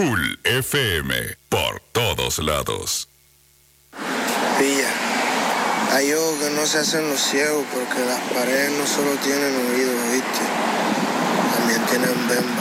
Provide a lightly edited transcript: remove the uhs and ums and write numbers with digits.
Cool FM, por todos lados. Pilla, hay ojos que no se hacen los ciegos porque las paredes no solo tienen oídos, ¿viste? También tienen bemba.